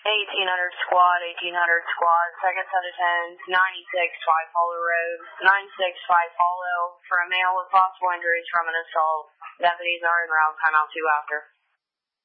1800 squad, 1800 squad, second set of 10s, 96 5 Hollow Road, 96 5 Hollow, for a male with possible injuries from an assault. Deputies are en route, timeout 2 after.